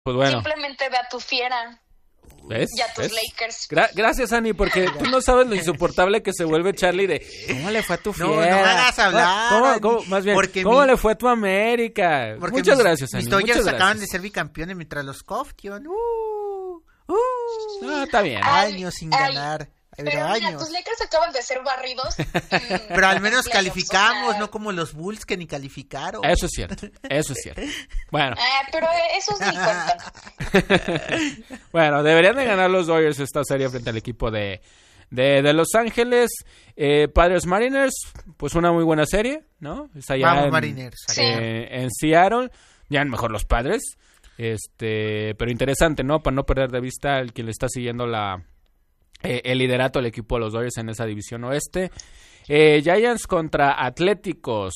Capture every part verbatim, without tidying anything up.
Pues bueno. Simplemente ve a tu fiera. ¿Ves? Y a tus ¿Ves? Lakers. Gra- gracias, Ani, porque tú no sabes lo insoportable que se vuelve Charlie de ¿cómo le fue a tu No, fiera? no me hagas hablar, ¿Cómo, Ani, cómo- más bien, porque ¿cómo mi- le fue a tu América? Porque Muchas mis, gracias, Ani, mis Dodgers muchas acaban gracias. de ser bicampeones mientras los Coftion. Uh, uh, No, está bien. Ay, años sin ay, ganar. Pero, Pero mira, años. tus Lakers acaban de ser barridos. en- Pero al menos en playoffs, calificamos, o sea, no como los Bulls que ni calificaron. Eso es cierto, eso es cierto. Bueno, Ah, pero esos ni cuentan. bueno, deberían de ganar los Dodgers esta serie frente al equipo de, de, de Los Ángeles. Eh, Padres Mariners, pues una muy buena serie, ¿no? Es allá Vamos, en, Mariners. Sí. eh, en Seattle, ya mejor los Padres. Este, pero interesante, ¿no? Para no perder de vista el quien le está siguiendo la eh, el liderato del equipo de los Dodgers en esa división oeste. Eh, Giants contra Atléticos.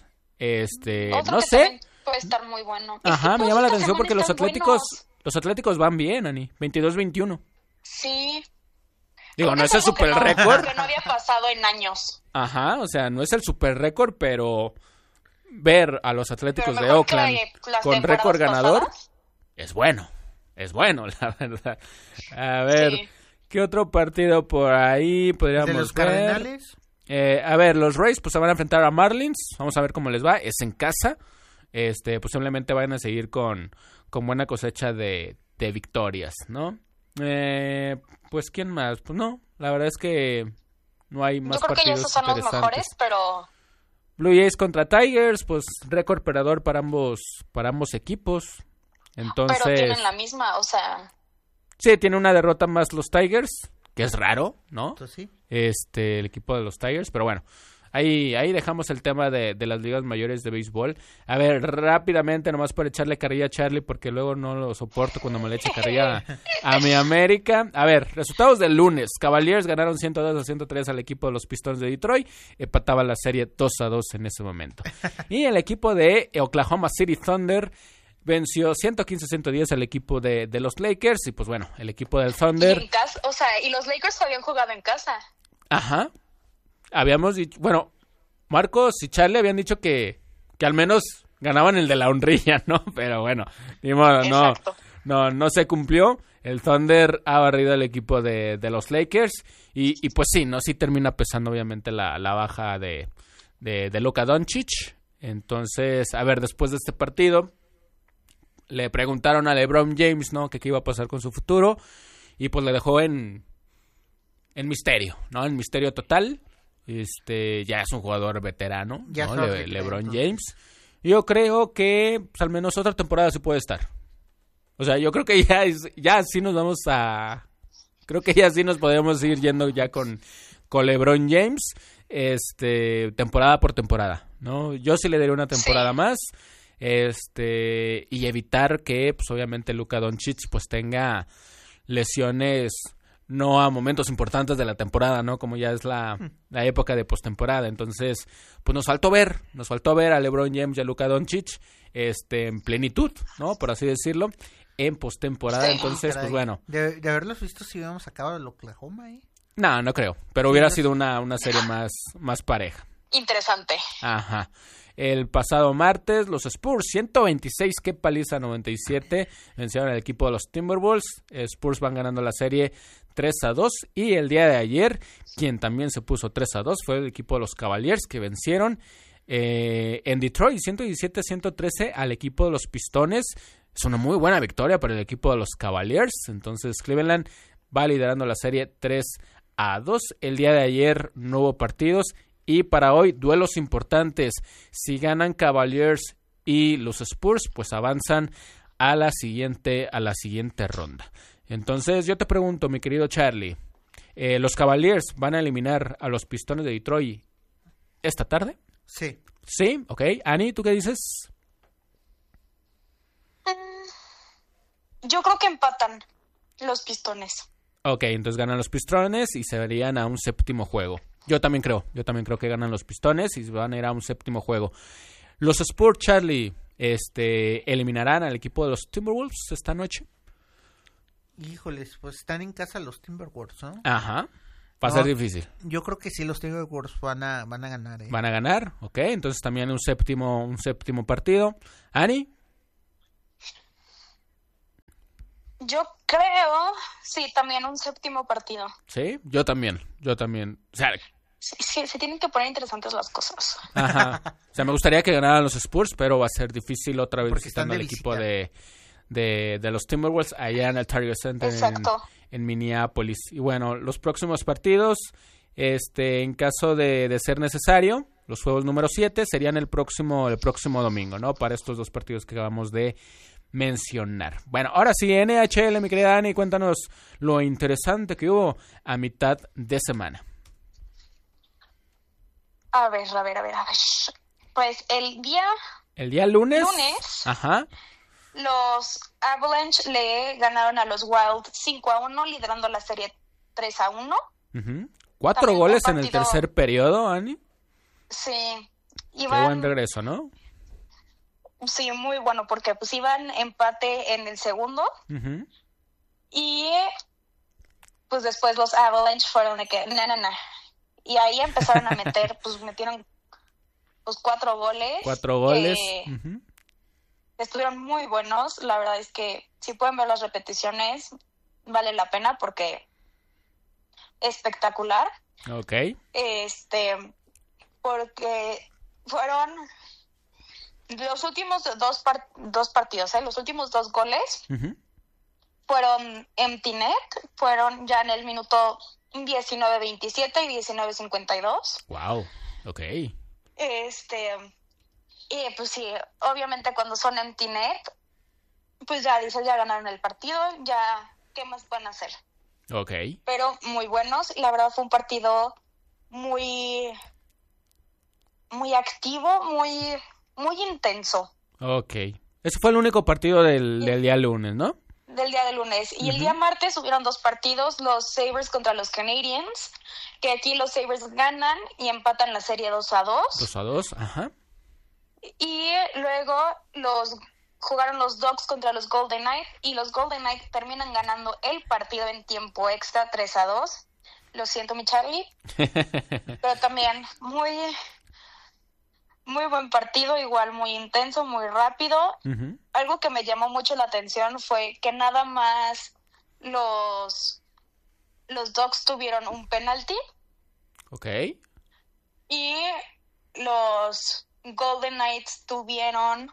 Este, Otro no que sé. también puede estar muy bueno. Es Ajá, que me todos llama la esta atención semana porque los están Atléticos, buenos. los Atléticos van bien, Ani, veintidós veintiuno. Sí. Digo, Creo no que es el algo que super no- récord. Que no había pasado en años. Ajá, o sea, no es el super récord, pero ver a los Atléticos Pero de mejor que Oakland las con temporadas récord ganador pasadas. es bueno, es bueno, la verdad. A ver, Sí. ¿qué otro partido por ahí podríamos De los ver? Cardenales. Eh, a ver, los Rays pues se van a enfrentar a Marlins, vamos a ver cómo les va, es en casa, este, posiblemente vayan a seguir con, con buena cosecha de, de victorias, ¿no? Eh, pues quién más, pues no, la verdad es que no hay más Yo creo que ya partidos esos son los interesantes. mejores, pero Blue Jays contra Tigers, pues récord perdedor para ambos, para ambos equipos, entonces pero tienen la misma, o sea, sí, tiene una derrota más los Tigers, que es raro, ¿no? Entonces, sí. Este, el equipo de los Tigers, pero bueno, ahí, ahí dejamos el tema de, de las ligas mayores de béisbol. A ver, rápidamente, nomás por echarle carrilla a Charlie, porque luego no lo soporto cuando me le eche carrilla a, a mi América. A ver, resultados del lunes. Cavaliers ganaron ciento dos a ciento tres al equipo de los Pistons de Detroit, empataba la serie dos a dos en ese momento. Y el equipo de Oklahoma City Thunder venció ciento quince a ciento diez al equipo de, de los Lakers, y pues bueno, el equipo del y Thunder... en casa, o sea, y los Lakers habían jugado en casa. Ajá. Habíamos dicho, bueno, Marcos y Charlie habían dicho que, que al menos ganaban el de la honrilla, ¿no? Pero bueno, ni modo, no, Exacto. no, no se cumplió. El Thunder ha barrido al equipo de, de los Lakers y, y pues sí, no, sí termina pesando obviamente la, la baja de, de, de Luka Doncic. Entonces, a ver, después de este partido, le preguntaron a LeBron James, ¿no? Que qué iba a pasar con su futuro y pues le dejó en... en misterio, ¿no? En misterio total. Este, ya es un jugador veterano, Ya ¿no? es un Le- veterano. LeBron James. Yo creo que pues, al menos otra temporada sí puede estar. O sea, yo creo que ya es, ya sí nos vamos a, creo que ya sí nos podemos ir yendo ya con, con LeBron James, este, temporada por temporada, ¿no? Yo sí le daría una temporada Sí. más, este, y evitar que, pues obviamente Luka Doncic pues tenga lesiones no a momentos importantes de la temporada, ¿no? Como ya es la, la época de postemporada. Entonces, pues nos faltó ver, nos faltó ver a LeBron James y a Luka Doncic este, en plenitud, ¿no? Por así decirlo, en postemporada. Sí. Entonces, Caray. pues bueno, De, de haberlos visto si hubiéramos sacado el Oklahoma, ¿eh? no, no creo. Pero hubiera sido una, una serie más, más pareja. Interesante. Ajá. El pasado martes, los Spurs, ciento veintiséis, qué paliza, noventa y siete, vencieron al equipo de los Timberwolves. Spurs van ganando la serie tres a dos. Y el día de ayer, quien también se puso tres a dos fue el equipo de los Cavaliers, que vencieron eh, en Detroit, ciento diecisiete a ciento trece al equipo de los Pistones. Es una muy buena victoria para el equipo de los Cavaliers. Entonces, Cleveland va liderando la serie tres a dos. El día de ayer no hubo partidos. Y para hoy, duelos importantes. Si ganan Cavaliers y los Spurs, pues avanzan a la siguiente, a la siguiente ronda. Entonces, yo te pregunto, mi querido Charlie, eh, ¿los Cavaliers van a eliminar a los Pistones de Detroit esta tarde? Sí. Sí, ok. Ani, ¿tú qué dices? Yo creo que empatan los Pistones. Ok, entonces ganan los Pistones y se verían a un séptimo juego. Yo también creo, yo también creo que ganan los Pistones y se van a ir a un séptimo juego. Los Spurs, Charlie, este, ¿eliminarán al equipo de los Timberwolves esta noche? Híjoles, pues están en casa los Timberwolves, ¿no? Ajá, va a No. ser difícil. Yo creo que sí, los Timberwolves van a, van a ganar, ¿eh? Van a ganar, ok, entonces también un séptimo, un séptimo partido. Ani, Yo creo, sí, también un séptimo partido. Sí, yo también, yo también. O sea, Sí, sí, se tienen que poner interesantes las cosas. ajá. O sea, me gustaría que ganaran los Spurs, pero va a ser difícil otra vez Porque están visitando de al equipo visita. de, de, de los Timberwolves allá en el Target Center en, Exacto. en Minneapolis. Y bueno, los próximos partidos, este, en caso de, de ser necesario, los juegos número siete serían el próximo, el próximo domingo, ¿no? Para estos dos partidos que acabamos de mencionar. Bueno, ahora sí, N H L, mi querida Dani, cuéntanos lo interesante que hubo a mitad de semana. A ver, a ver, a ver, a ver. Pues el día El día lunes. Lunes. Ajá. los Avalanche le ganaron a los Wild cinco a uno, liderando la serie tres a uno. Ujú. Cuatro También goles un en el partido- tercer periodo, Ani. Sí. Qué Iban, buen regreso, ¿no? sí, muy bueno, porque pues iban empate en el segundo Ujú. y pues después los Avalanche fueron de que, no, no, no. Y ahí empezaron a meter, pues metieron pues cuatro goles. Cuatro goles. que Ujú. estuvieron muy buenos. La verdad es que si pueden ver las repeticiones, vale la pena porque espectacular. Ok. Este, porque fueron los últimos dos, par- dos partidos, ¿eh? Los últimos dos goles Ujú. fueron empty net, fueron ya en el minuto diecinueve veintisiete y diecinueve cincuenta y dos. Wow. Ok. Este, y pues sí, obviamente cuando son empty net, pues ya dices, ya ganaron el partido, ya, ¿qué más pueden hacer? Ok. Pero muy buenos, la verdad fue un partido muy, muy activo, muy, muy intenso Ok. Ese fue el único partido del, del día lunes, ¿no? del día de lunes. Y el Ujú. día martes hubieron dos partidos, los Sabres contra los Canadiens, que aquí los Sabres ganan y empatan la serie dos a dos. Dos a dos. Ajá. Y luego los jugaron los Ducks contra los Golden Knights y los Golden Knights terminan ganando el partido en tiempo extra tres a dos. Lo siento, mi Charlie, pero también muy muy buen partido, igual muy intenso, muy rápido. Ujú. Algo que me llamó mucho la atención fue que nada más los los Ducks tuvieron un penalti Ok. y los Golden Knights tuvieron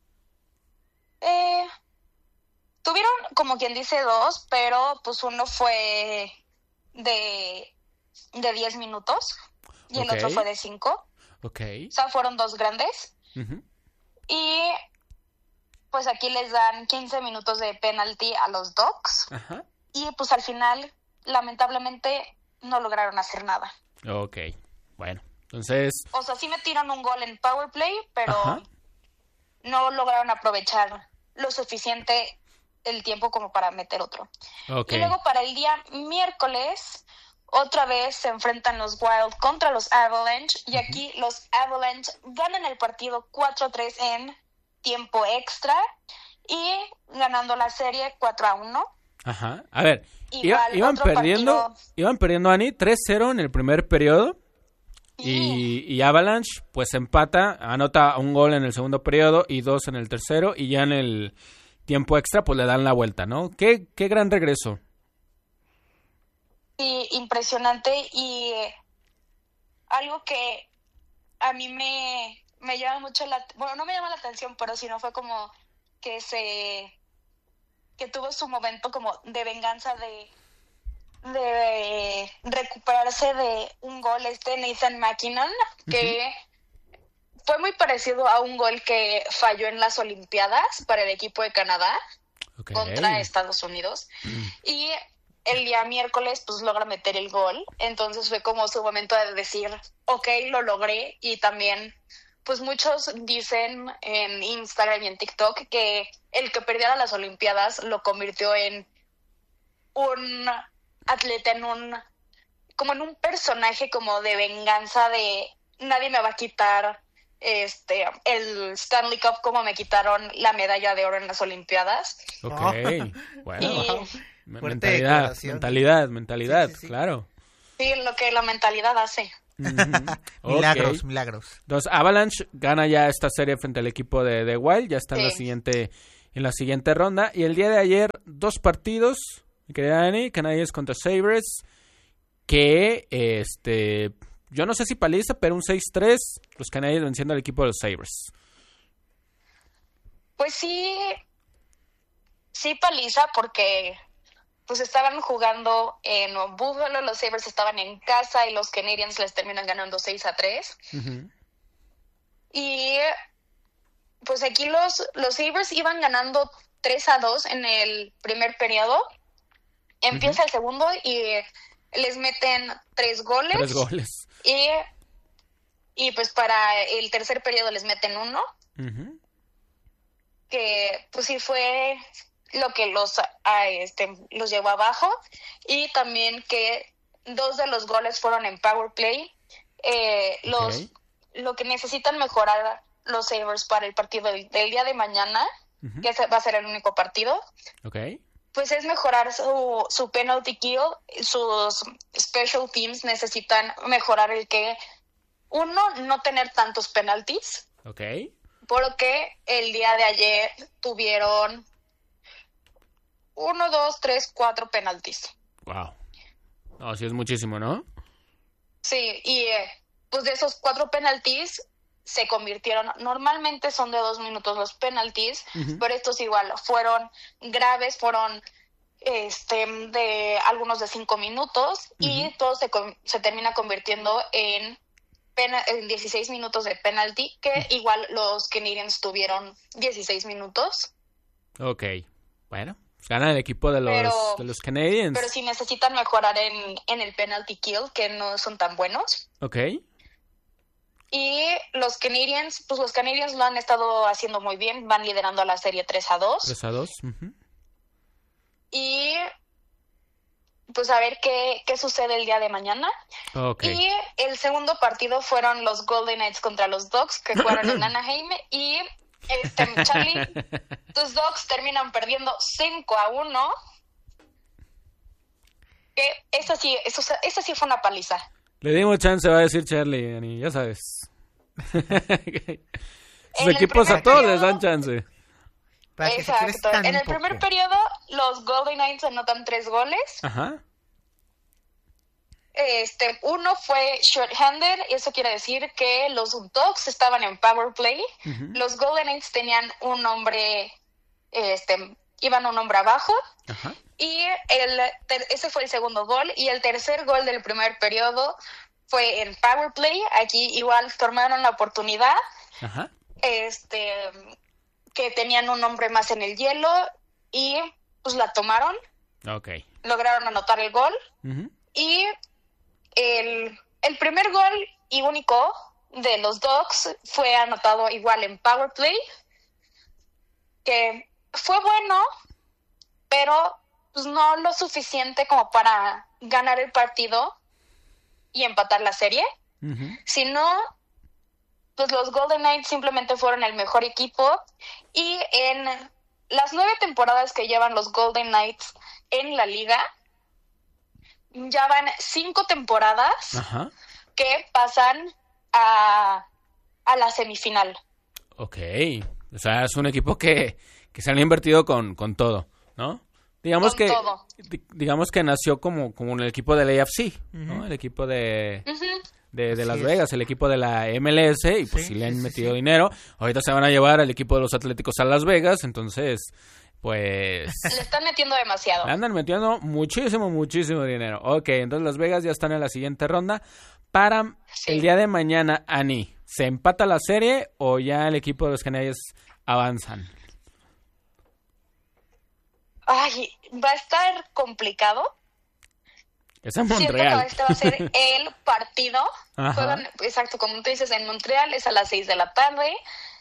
eh, tuvieron como quien dice dos, pero pues uno fue de de diez minutos y el Ok. otro fue de cinco. Ok. O sea, fueron dos grandes. Ujú. Y pues aquí les dan quince minutos de penalti a los Ducks. Ajá. Y pues al final, lamentablemente, no lograron hacer nada. Ok. Bueno, entonces... O sea, sí metieron un gol en power play, pero Ajá. no lograron aprovechar lo suficiente el tiempo como para meter otro. Ok. Y luego para el día miércoles, otra vez se enfrentan los Wild contra los Avalanche. Y aquí los Avalanche ganan el partido cuatro a tres en tiempo extra y ganando la serie cuatro a uno. Ajá. A ver, iba- Igual, iban otro perdiendo, partido- iban perdiendo, Ani, tres cero en el primer periodo. Y, y Avalanche, pues empata, anota un gol en el segundo periodo y dos en el tercero. Y ya en el tiempo extra, pues le dan la vuelta, ¿no? Qué, qué gran regreso. Sí, impresionante. Y eh, algo que a mí me, me llama mucho la... Bueno, no me llama la atención, pero sí no fue como que se... que tuvo su momento como de venganza de... de recuperarse de un gol este Nathan McKinnon, que fue muy parecido a un gol que falló en las Olimpiadas para el equipo de Canadá Ok. contra Estados Unidos. Y el día miércoles pues logra meter el gol, entonces fue como su momento de decir, ok, lo logré. Y también pues muchos dicen en Instagram y en TikTok que el que perdiera las Olimpiadas lo convirtió en un atleta, en un como en un personaje como de venganza, de nadie me va a quitar este el Stanley Cup como me quitaron la medalla de oro en las Olimpiadas. Ok. Oh. Bueno. Y Wow. Me- Fuerte mentalidad, declaración. mentalidad, mentalidad, Sí, sí, sí. claro. sí, lo que la mentalidad hace. Ujú. Milagros, Ok. milagros. Entonces, Avalanche gana ya esta serie frente al equipo de, de Wild. Ya está en la Sí. siguiente en la siguiente ronda. Y el día de ayer, dos partidos, mi querida Dani, Canadiens contra Sabres, que este yo no sé si paliza, pero un seis tres, los Canadiens venciendo al equipo de los Sabres. Pues sí, sí paliza porque pues estaban jugando en Buffalo, los Sabres estaban en casa y los Canadiens les terminan ganando seis a tres. Uh-huh. Y pues aquí los, los Sabres iban ganando tres a dos en el primer periodo. Empieza uh-huh. el segundo y les meten tres goles. Tres goles. Y, y pues para el tercer periodo les meten uno. Uh-huh. Que pues sí fue lo que los, a, este, los llevó abajo. Y también que dos de los goles fueron en power play. Eh, okay. los Lo que necesitan mejorar los Sabres para el partido del, del día de mañana, uh-huh. que ese va a ser el único partido, okay. pues es mejorar su, su penalty kill. Sus special teams necesitan mejorar el que, uno, no tener tantos penalties. Okay. Porque el día de ayer tuvieron uno, dos, tres, cuatro penalties. Wow. No, sí es muchísimo, ¿no? Sí, y eh, pues de esos cuatro penalties se convirtieron, normalmente son de dos minutos los penalties, uh-huh. pero estos igual fueron graves, fueron este de algunos de cinco minutos, uh-huh. y todo se, se termina convirtiendo en Pena, en dieciséis minutos de penalty, que igual los Canadiens tuvieron dieciséis minutos. Ok, bueno, pues gana el equipo de los, pero, de los Canadiens. Pero sí necesitan mejorar en, en el penalty kill, que no son tan buenos. Ok. Y los Canadiens, pues los Canadiens lo han estado haciendo muy bien, van liderando a la serie tres a dos. tres a dos. Uh-huh. Y pues a ver qué, qué sucede el día de mañana. Okay. Y el segundo partido fueron los Golden Knights contra los Ducks, que jugaron en Anaheim. Y este, Charlie, tus Ducks terminan perdiendo cinco a uno. Que esa sí, eso, esa sí fue una paliza. Le dimos chance, va a decir Charlie, Ani, ya sabes. Sus equipos a todos periodo, les dan chance. Exacto. En el primer periodo, los Golden Knights anotan tres goles. Ajá. Este, uno fue shorthanded, eso quiere decir que los Ducks estaban en power play. Uh-huh. Los Golden Knights tenían un hombre, este, iban un hombre abajo. Ajá. Y el, ter, ese fue el segundo gol. Y el tercer gol del primer periodo fue en power play. Aquí igual tomaron la oportunidad. Ajá. Este... que tenían un hombre más en el hielo y pues la tomaron. Okay. Lograron anotar el gol. Uh-huh. Y el, el primer gol y único de los Ducks fue anotado igual en power play, que fue bueno, pero pues no lo suficiente como para ganar el partido y empatar la serie. Uh-huh. Sino pues los Golden Knights simplemente fueron el mejor equipo, y en las nueve temporadas que llevan los Golden Knights en la liga, ya van cinco temporadas. Ajá. Que pasan a, a la semifinal. Ok, o sea, es un equipo que, que se han invertido con, con todo, ¿no? Digamos con que todo. digamos que nació como, como el equipo del A F C, ¿no? Uh-huh. El equipo de... Uh-huh. De, de Las sí, Vegas, el equipo de la M L S, y pues sí, si le han sí, metido sí. dinero. Ahorita se van a llevar al equipo de los Atléticos a Las Vegas, entonces, pues... Le están metiendo demasiado. Le andan metiendo muchísimo, muchísimo dinero. Ok, entonces Las Vegas ya están en la siguiente ronda. Para sí. el día de mañana, Ani, ¿se empata la serie o ya el equipo de los Canadiens avanzan? Ay, va a estar complicado. Es en Montreal. Siento que este va a ser el partido. Juegan, exacto, como tú dices, en Montreal, es a las seis de la tarde.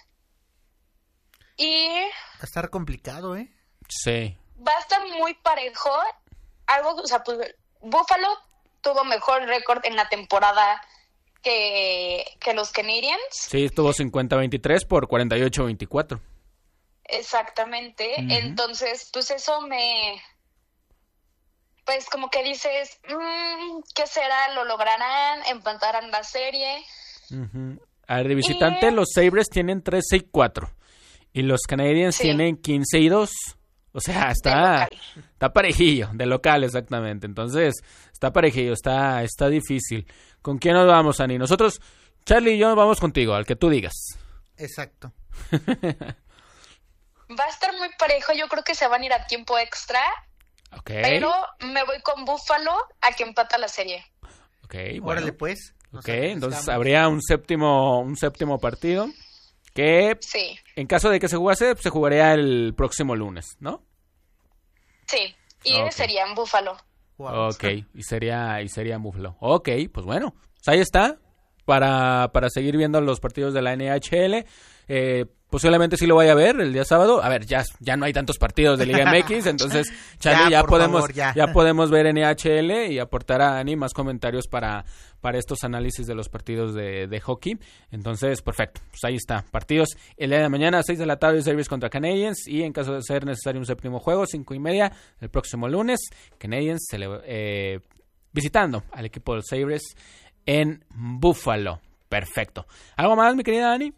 Y... va a estar complicado, ¿eh? Sí. Va a estar muy parejo. Algo, o sea, pues Buffalo tuvo mejor récord en la temporada que, que los Canadiens. Sí, tuvo cincuenta veintitrés por cuarenta y ocho veinticuatro. Exactamente. Uh-huh. Entonces, pues eso me... pues como que dices, mmm, ¿qué será? ¿Lo lograrán? ¿Empatarán la serie? Uh-huh. A ver, de visitante, y... los Sabres tienen tres seis cuatro. y los Canadiens Sí. tienen quince y dos. O sea, está, local. está parejillo, de local exactamente. Entonces, está parejillo, está, está difícil. ¿Con quién nos vamos, Ani? Nosotros, Charlie y yo, vamos contigo, al que tú digas. Exacto. Va a estar muy parejo, yo creo que se van a ir a tiempo extra, Ok, pero me voy con Buffalo a que empata la serie. ok, bueno. Órale, pues. Nos Ok, entonces arriesgamos. habría un séptimo, un séptimo partido que Sí, en caso de que se jugase, se jugaría el próximo lunes, ¿no? sí, y Ok. sería en Buffalo. Wow. Ok, y sería, y sería Buffalo. Ok, pues bueno, pues ahí está, para, para seguir viendo los partidos de la N H L. Eh, posiblemente sí lo vaya a ver el día sábado. A ver, ya, ya no hay tantos partidos de Liga M X, entonces, Charlie, ya, Ya, por podemos, favor, ya. ya podemos ver N H L y aportar a Ani más comentarios para, para estos análisis de los partidos de, de hockey. Entonces, perfecto, pues ahí está. Partidos el día de mañana a seis de la tarde, Sabres contra Canadiens, y en caso de ser necesario un séptimo juego, cinco y media, el próximo lunes, Canadiens se le, eh, visitando al equipo de los Sabres en Buffalo. Perfecto. ¿Algo más, mi querida Ani?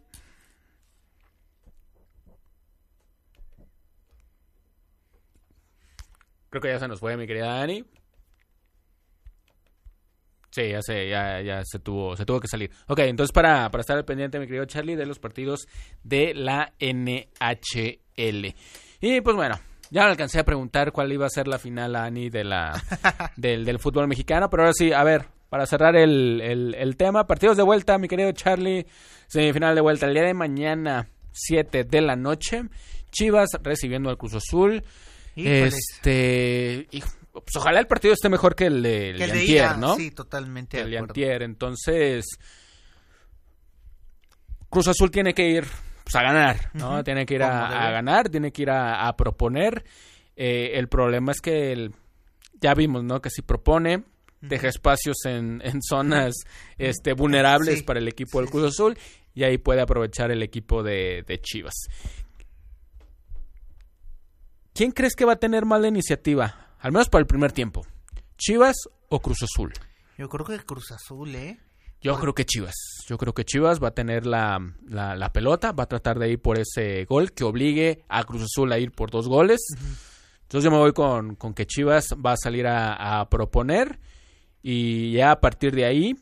Creo que ya se nos fue, mi querida Dani. Sí, ya se, ya, ya se tuvo, se tuvo que salir. Ok, entonces para, para estar al pendiente, mi querido Charlie, de los partidos de la N H L. Y pues bueno, ya me alcancé a preguntar cuál iba a ser la final, Ani, de la, del, del fútbol mexicano, pero ahora sí, a ver, para cerrar el, el, el tema, partidos de vuelta, mi querido Charlie, semifinal de vuelta, el día de mañana, siete de la noche, Chivas recibiendo al Cruz Azul. Híjoles. Este, y, pues ojalá el partido esté mejor que el de, el Que el de de antier, ida, ¿no? Sí, totalmente El de de acuerdo. antier. Entonces, Cruz Azul tiene que ir pues, a ganar, ¿no? Ujú, Tiene que ir como a, debe. a ganar, tiene que ir a, a proponer. Eh, el problema es que el- ya vimos, ¿no? Que si propone, deja espacios en, en zonas este, vulnerables Sí, para el equipo del sí, Cruz Azul, y ahí puede aprovechar el equipo de, de Chivas. ¿Quién crees que va a tener más la iniciativa? Al menos para el primer tiempo. ¿Chivas o Cruz Azul? Yo creo que Cruz Azul, ¿eh? Yo Por- creo que Chivas. Yo creo que Chivas va a tener la, la, la pelota, va a tratar de ir por ese gol que obligue a Cruz Azul a ir por dos goles. Entonces yo me voy con, con que Chivas va a salir a, a proponer, y ya a partir de ahí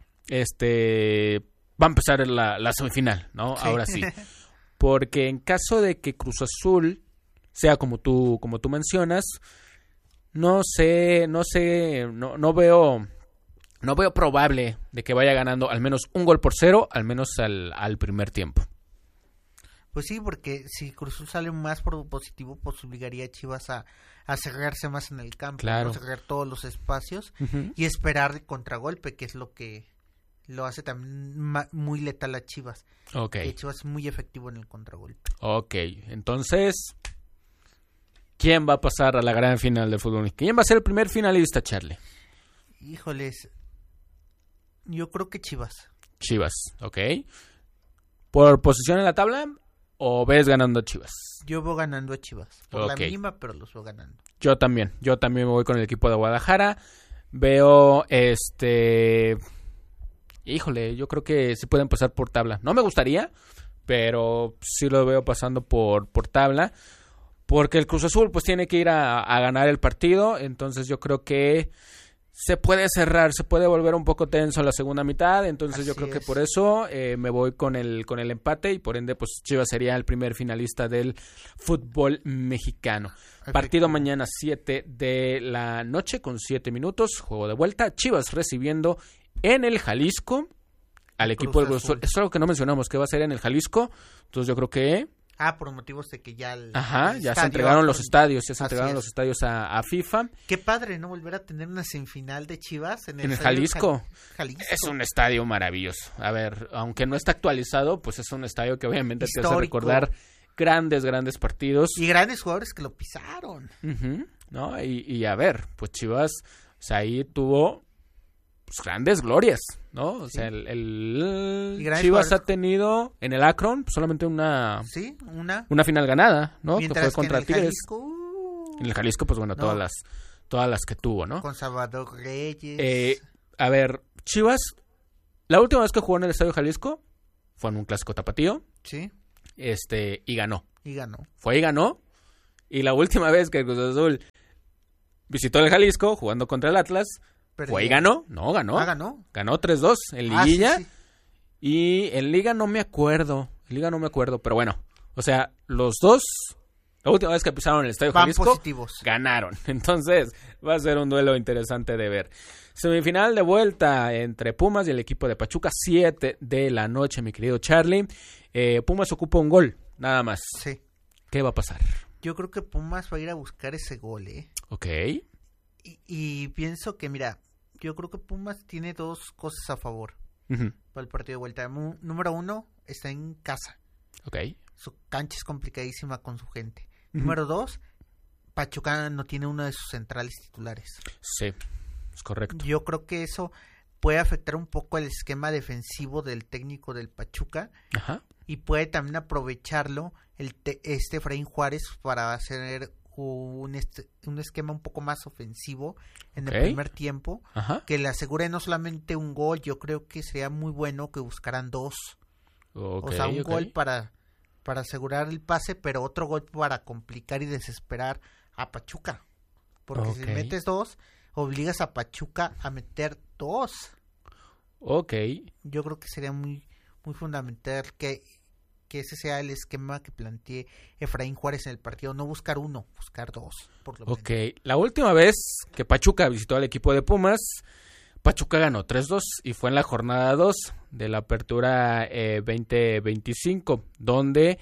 este va a empezar la, la semifinal, ¿no? Sí. Ahora sí. Porque en caso de que Cruz Azul sea como tú, como tú mencionas, no sé, no sé, no, no veo, no veo probable de que vaya ganando al menos un gol por cero, al menos al, al primer tiempo. Pues sí, porque si Cruz Azul sale más por positivo, pues obligaría a Chivas a, a cerrarse más en el campo, Claro. ¿no? Cerrar todos los espacios Ujú. y esperar el contragolpe, que es lo que lo hace también ma- muy letal a Chivas. Ok, Que Chivas es muy efectivo en el contragolpe. ok. Entonces, ¿quién va a pasar a la gran final del fútbol? ¿Quién va a ser el primer finalista, Charlie? Híjoles, yo creo que Chivas. Chivas, ok. ¿Por posición en la tabla o ves ganando a Chivas? Yo voy ganando a Chivas. Por Ok. la mínima, pero los voy ganando. Yo también, yo también me voy con el equipo de Guadalajara. Veo, este... Híjole, yo creo que sí pueden pasar por tabla. No me gustaría, pero sí lo veo pasando por, por tabla. Porque el Cruz Azul pues tiene que ir a, a ganar el partido. Entonces yo creo que se puede cerrar, se puede volver un poco tenso la segunda mitad. Entonces yo Así creo que es. por eso eh, me voy con el, con el empate. Y por ende pues Chivas sería el primer finalista del fútbol mexicano. Partido Efectivo. mañana siete de la noche con siete minutos. Juego de vuelta. Chivas recibiendo en el Jalisco al equipo Cruz del Cruz Azul. Azul. Eso es algo que no mencionamos, que va a ser en el Jalisco. Entonces yo creo que... Ah, por motivos de que ya el, Ajá, el ya se estadio- entregaron los estadios, ya se Así entregaron es. los estadios a, a FIFA. Qué padre, ¿no? Volver a tener una semifinal de Chivas en el, En el estadio Jalisco. Jal- Jalisco. Es un estadio maravilloso. A ver, aunque no está actualizado, pues es un estadio que obviamente te hace Histórico. recordar grandes, grandes partidos. Y grandes jugadores que lo pisaron. Ujú, ¿no? Y, y a ver, pues Chivas, o sea, ahí tuvo pues, grandes glorias, ¿no? O sea, el, el Y grandes Chivas jugadores. ha tenido en el Akron solamente una, Sí, una. una final ganada, ¿no? Que Mientras fue contra en el Tigres. Jalisco, uh, En el Jalisco, pues bueno, No. todas las todas las que tuvo, ¿no? con Salvador Reyes. Eh, a ver, Chivas, la última vez que jugó en el Estadio Jalisco fue en un clásico tapatío. Sí. este, y ganó. Y ganó. Fue y ganó. Y la última vez que el Cruz Azul visitó el Jalisco jugando contra el Atlas, Perdió. fue y ganó. No, ganó. Ah, ganó. Ganó tres dos en Ah, liguilla. sí, sí. Y en Liga no me acuerdo. En Liga no me acuerdo, pero bueno. O sea, los dos, la última vez que pisaron el Estadio Van Jalisco, positivos. ganaron. Entonces, va a ser un duelo interesante de ver. Semifinal de vuelta entre Pumas y el equipo de Pachuca, siete de la noche, mi querido Charlie. Eh, Pumas ocupa un gol, nada más. Sí. ¿Qué va a pasar? Yo creo que Pumas va a ir a buscar ese gol, ¿eh? Ok. Y, y pienso que, mira, yo creo que Pumas tiene dos cosas a favor Uh-huh. para el partido de vuelta. Mu- número uno, está en casa. Ok. Su cancha es complicadísima con su gente. Uh-huh. Número dos, Pachuca no tiene uno de sus centrales titulares. Sí, es correcto. Yo creo que eso puede afectar un poco el esquema defensivo del técnico del Pachuca Ajá. y puede también aprovecharlo el te- este Efraín Juárez para hacer un, este, un esquema un poco más ofensivo en Ok. el primer tiempo, Ajá. que le asegure no solamente un gol. Yo creo que sería muy bueno que buscaran dos, Ok, o sea, un ok. gol para, para asegurar el pase, pero otro gol para complicar y desesperar a Pachuca, porque Ok. si metes dos, obligas a Pachuca a meter dos. Ok. Yo creo que sería muy muy fundamental que, que ese sea el esquema que plantee Efraín Juárez en el partido, no buscar uno, buscar dos, por lo Ok, menos. la última vez que Pachuca visitó al equipo de Pumas, Pachuca ganó tres dos y fue en la jornada dos de la apertura eh, veinte veinticinco, donde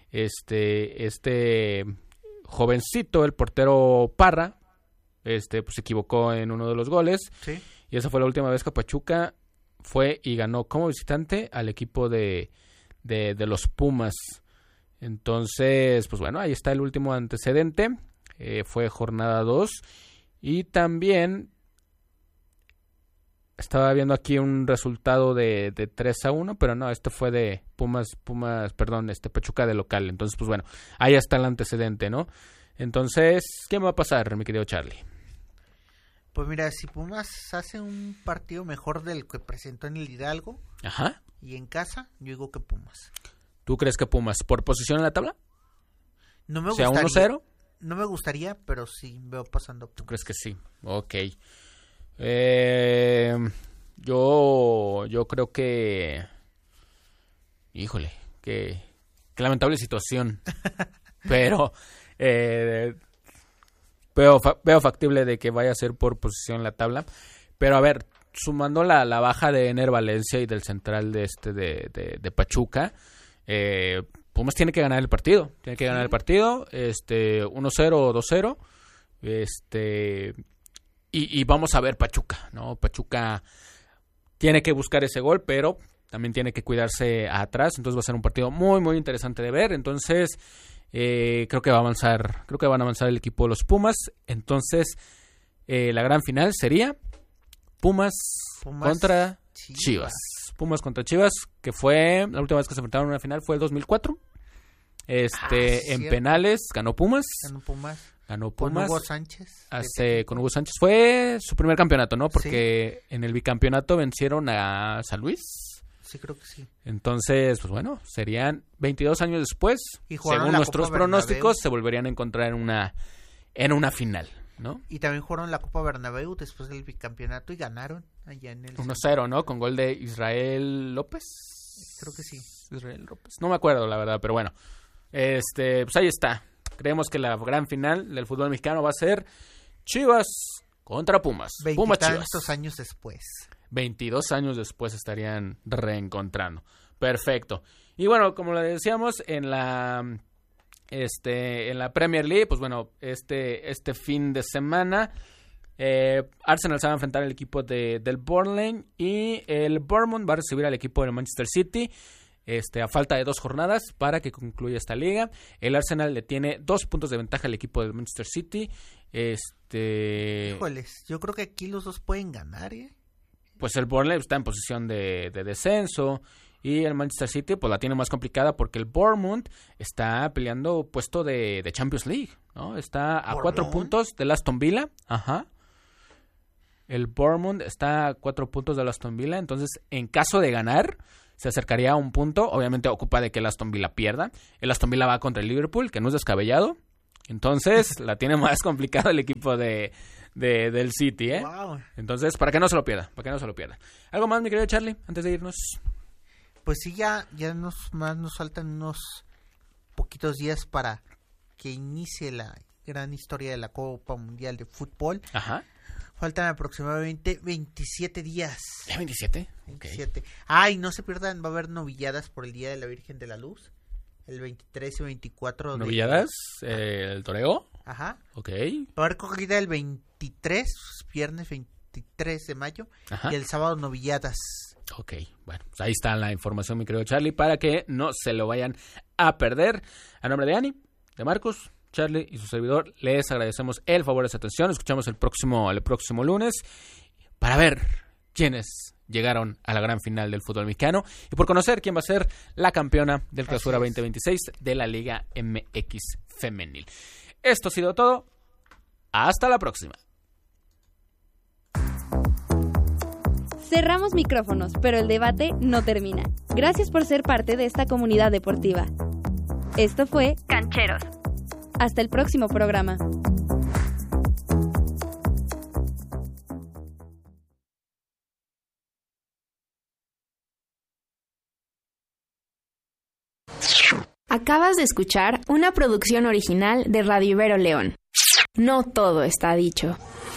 este este jovencito, el portero Parra, este pues se equivocó en uno de los goles Sí. y esa fue la última vez que Pachuca fue y ganó como visitante al equipo de, de, de los Pumas. Entonces, pues bueno, ahí está el último antecedente. Eh, fue jornada dos. Y también estaba viendo aquí un resultado de, de tres a uno, pero no, este fue de Pumas, Pumas, perdón, este Pachuca de local. Entonces, pues bueno, ahí está el antecedente, ¿no? Entonces, ¿qué va a pasar, mi querido Charlie? Pues mira, si Pumas hace un partido mejor del que presentó en el Hidalgo Ajá. y en casa, yo digo que Pumas. ¿Tú crees que Pumas por posición en la tabla? No me O sea, gustaría. uno cero. No me gustaría, pero sí veo pasando a ¿Tú Pumas. crees que sí? Ok. Eh, yo, yo creo que... Híjole, qué, qué lamentable situación. Pero eh, veo, fa- veo factible de que vaya a ser por posición en la tabla. Pero a ver, sumando la, la baja de Ener Valencia y del central de este de, de, de Pachuca, eh, Pumas tiene que ganar el partido. Tiene que ganar el partido, este, uno cero o dos cero. Este... Y, y vamos a ver Pachuca, ¿no? Pachuca tiene que buscar ese gol, pero también tiene que cuidarse atrás. Entonces va a ser un partido muy, muy interesante de ver. Entonces, eh, creo que va a avanzar, creo que van a avanzar el equipo de los Pumas. Entonces, eh, la gran final sería Pumas, Pumas, contra Chivas. Chivas. Pumas contra Chivas, que fue, la última vez que se enfrentaron en una final fue el dos mil cuatro. Este, Ah, sí, en cierto. penales ganó Pumas. Ganó Pumas. Ganó Con Pumas. Hugo Sánchez. Hace, con Hugo Sánchez. Fue su primer campeonato, ¿no? Porque sí. En el bicampeonato vencieron a San Luis. Sí, creo que sí. Entonces, pues bueno, serían veintidós años después. Y según la nuestros Copa pronósticos, Bernabéu. se volverían a encontrar en una, en una final, ¿no? Y también jugaron la Copa Bernabéu después del bicampeonato y ganaron allá en el... uno cero, ¿no? Con gol de Israel López. Creo que sí. Israel López. No me acuerdo, la verdad, pero bueno. Este, pues ahí está. Creemos que la gran final del fútbol mexicano va a ser Chivas contra Pumas. Pumas Chivas. Veintitantos años después. veintidós años después estarían reencontrando. Perfecto. Y bueno, como le decíamos, en la este en la Premier League, pues bueno, este este fin de semana eh, Arsenal se va a enfrentar al equipo de, del Burnley y el Bournemouth va a recibir al equipo del Manchester City. Este, a falta de dos jornadas para que concluya esta liga. El Arsenal le tiene dos puntos de ventaja al equipo del Manchester City. Este, Híjoles, yo creo que aquí los dos pueden ganar, ¿eh? Pues el Burnley está en posición de, de descenso y el Manchester City pues la tiene más complicada porque el Bournemouth está peleando puesto de, de Champions League, ¿no? Está a cuatro puntos del Aston Villa. Ajá. El Bournemouth está a cuatro puntos del Aston Villa. Entonces, en caso de ganar, se acercaría a un punto. Obviamente ocupa de que el Aston Villa pierda. El Aston Villa va contra el Liverpool, que no es descabellado. Entonces la tiene más complicada el equipo de, de del City, ¿eh? Wow. Entonces, para que no se lo pierda, para que no se lo pierda. ¿Algo más, mi querido Charlie, antes de irnos? Pues sí, ya, ya nos, más nos faltan unos poquitos días para que inicie la gran historia de la Copa Mundial de Fútbol. Ajá. Faltan aproximadamente veintisiete días. ¿Ya veintisiete? veintisiete. Okay. Ah, y no se pierdan, va a haber novilladas por el Día de la Virgen de la Luz. El veintitrés y veinticuatro. ¿Novilladas? De... Eh, ¿El toreo? Ajá. Ok. Va a haber corrida el veintitrés, viernes veintitrés de mayo. Ajá. Y el sábado novilladas. Ok, bueno, pues ahí está la información, mi querido Charlie, para que no se lo vayan a perder. A nombre de Ani, de Marcos, Charlie y su servidor, les agradecemos el favor de su atención. Nos escuchamos el próximo, el próximo lunes para ver quiénes llegaron a la gran final del fútbol mexicano y por conocer quién va a ser la campeona del Clausura veinte veintiséis de la Liga M X Femenil. Esto ha sido todo. Hasta la próxima. Cerramos micrófonos, pero el debate no termina. Gracias por ser parte de esta comunidad deportiva. Esto fue Cancheros. Hasta el próximo programa. Acabas de escuchar una producción original de Radio Ibero León. No todo está dicho.